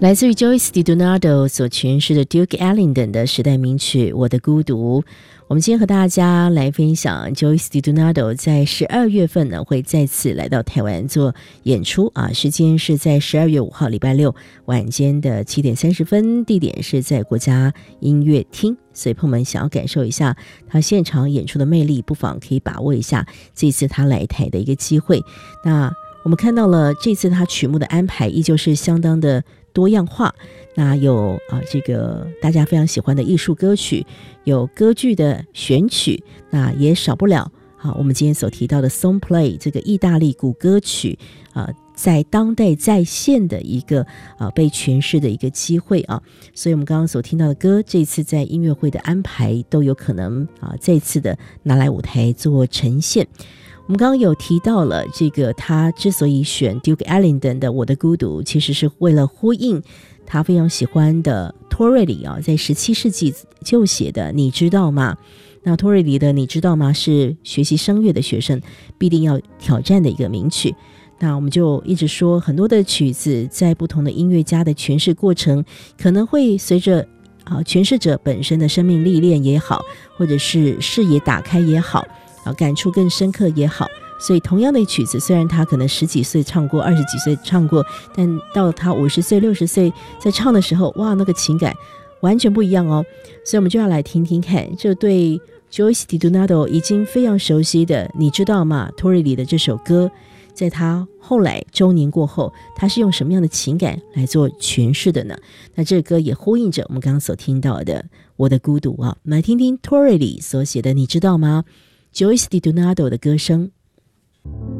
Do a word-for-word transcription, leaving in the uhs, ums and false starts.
来自于 Joyce DiDonato 所诠释的 Duke Ellington 的时代名曲《我的孤独》。我们今天和大家来分享 Joyce DiDonato 在十二月份呢会再次来到台湾做演出啊，时间是在十二月五号礼拜六晚间的七点三十分，地点是在国家音乐厅。所以朋友们想要感受一下他现场演出的魅力，不妨可以把握一下这次他来台的一个机会。那我们看到了这次他曲目的安排依旧是相当的多样化，那有啊这个大家非常喜欢的艺术歌曲，有歌剧的选曲，那也少不了啊我们今天所提到的 Song Play 这个意大利古歌曲啊，在当代再现的一个啊被诠释的一个机会啊，所以我们刚刚所听到的歌，这次在音乐会的安排都有可能啊再次的拿来舞台做呈现。我们刚刚有提到了这个他之所以选 Duke Ellington 的《我的孤独》，其实是为了呼应他非常喜欢的托瑞里啊，在十七世纪就写的你知道吗？那托瑞里的你知道吗是学习声乐的学生必定要挑战的一个名曲。那我们就一直说很多的曲子在不同的音乐家的诠释过程，可能会随着啊诠释者本身的生命历练也好，或者是视野打开也好啊，感触更深刻也好，所以同样的曲子，虽然他可能十几岁唱过，二十几岁唱过，但到他五十岁、六十岁在唱的时候，哇，那个情感完全不一样哦。所以我们就要来听听看，这对 Joyce DiDonato 已经非常熟悉的，你知道吗？托瑞里的这首歌，在他后来周年过后，他是用什么样的情感来做诠释的呢？那这个歌也呼应着我们刚刚所听到的我的孤独啊。我们来听听托瑞里所写的你知道吗？Joyce DiDonato 的歌声。